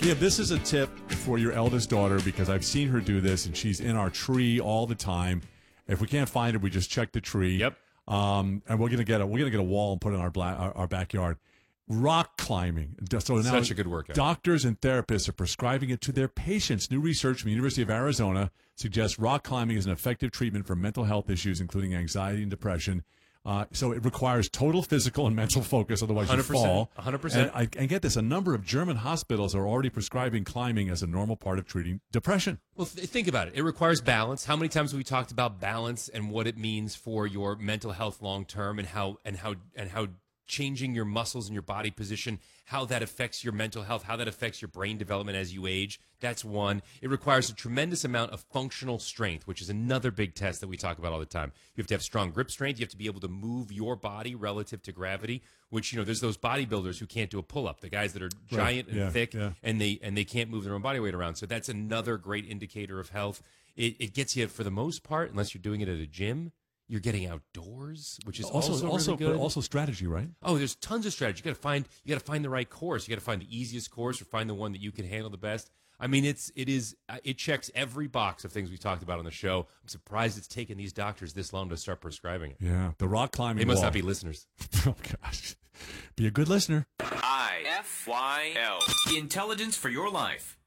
Yeah, this is a tip for your eldest daughter because I've seen her do this, and she's in our tree all the time. If we can't find her, we just check the tree. Yep. And we're gonna get a wall and put it in our backyard. Rock climbing. So now Such a good workout. Doctors and therapists are prescribing it to their patients. New research from the University of Arizona suggests rock climbing is an effective treatment for mental health issues, including anxiety and depression. So it requires total physical and mental focus, otherwise you 100%, fall. 100%. And get this, a number of German hospitals are already prescribing climbing as a normal part of treating depression. Well, think about it. It requires balance. How many times have we talked about balance and what it means for your mental health long term, and how changing your muscles and your body position, how that affects your mental health, how that affects your brain development as you age. That's one. It requires a tremendous amount of functional strength, which is another big test that we talk about all the time. You have to have strong grip strength. You have to be able to move your body relative to gravity, which, there's those bodybuilders who can't do a pull-up, the guys that are giant and thick, and they can't move their own body weight around. So that's another great indicator of health. It gets you, for the most part, unless you're doing it at a gym, you're getting outdoors, which is also really good. But also strategy, right? Oh, there's tons of strategy. You got to find the right course. You got to find the easiest course, or find the one that you can handle the best. I mean, it checks every box of things we talked about on the show. I'm surprised it's taken these doctors this long to start prescribing it. Yeah, the rock climbing. They must wall. not be listeners. Oh gosh, be a good listener. IFYL. Intelligence for your life.